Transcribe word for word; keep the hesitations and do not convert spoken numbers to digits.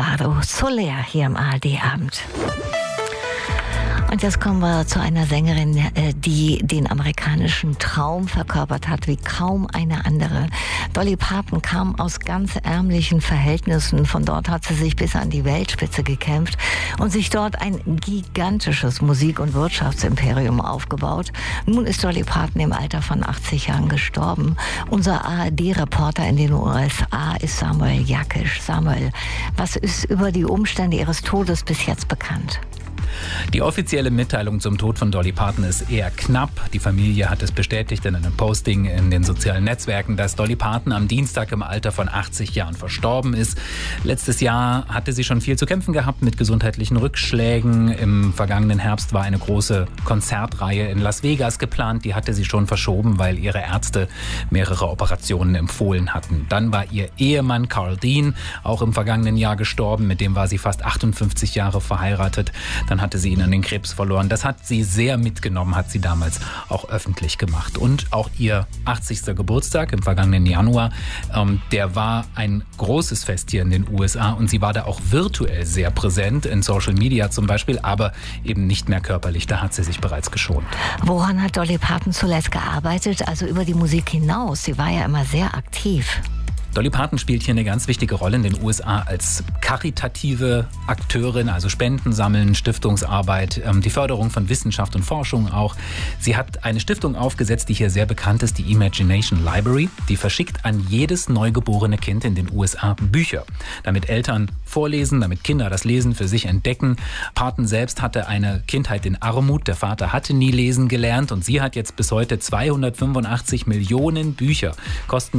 Alvaro Soler hier im A R D-Abend. Und jetzt kommen wir zu einer Sängerin, die den amerikanischen Traum verkörpert hat wie kaum eine andere. Dolly Parton kam aus ganz ärmlichen Verhältnissen. Von dort hat sie sich bis an die Weltspitze gekämpft und sich dort ein gigantisches Musik- und Wirtschaftsimperium aufgebaut. Nun ist Dolly Parton im Alter von achtzig Jahren gestorben. Unser A R D-Reporter in den U S A ist Samuel Jakisch. Samuel, was ist über die Umstände ihres Todes bis jetzt bekannt? Die offizielle Mitteilung zum Tod von Dolly Parton ist eher knapp. Die Familie hat es bestätigt in einem Posting in den sozialen Netzwerken, dass Dolly Parton am Dienstag im Alter von achtzig Jahren verstorben ist. Letztes Jahr hatte sie schon viel zu kämpfen gehabt mit gesundheitlichen Rückschlägen. Im vergangenen Herbst war eine große Konzertreihe in Las Vegas geplant. Die hatte sie schon verschoben, weil ihre Ärzte mehrere Operationen empfohlen hatten. Dann war ihr Ehemann Carl Dean auch im vergangenen Jahr gestorben. Mit dem war sie fast achtundfünfzig Jahre verheiratet. Dann hatte sie ihn an den Krebs verloren. Das hat sie sehr mitgenommen, hat sie damals auch öffentlich gemacht. Und auch ihr achtzigster Geburtstag im vergangenen Januar, ähm, der war ein großes Fest hier in den U S A und sie war da auch virtuell sehr präsent, in Social Media zum Beispiel, aber eben nicht mehr körperlich. Da hat sie sich bereits geschont. Woran hat Dolly Parton zuletzt gearbeitet? Also über die Musik hinaus. Sie war ja immer sehr aktiv. Dolly Parton spielt hier eine ganz wichtige Rolle in den U S A als karitative Akteurin, also Spenden sammeln, Stiftungsarbeit, die Förderung von Wissenschaft und Forschung auch. Sie hat eine Stiftung aufgesetzt, die hier sehr bekannt ist, die Imagination Library. Die verschickt an jedes neugeborene Kind in den U S A Bücher, damit Eltern vorlesen, damit Kinder das Lesen für sich entdecken. Parton selbst hatte eine Kindheit in Armut. Der Vater hatte nie lesen gelernt und sie hat jetzt bis heute zweihundertfünfundachtzig Millionen Bücher kostenlos